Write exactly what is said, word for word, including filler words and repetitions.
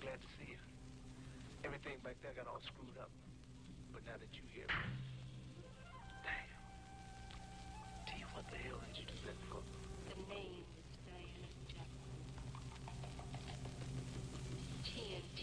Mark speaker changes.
Speaker 1: glad to see you. Everything back there got all screwed up. But now that you're here,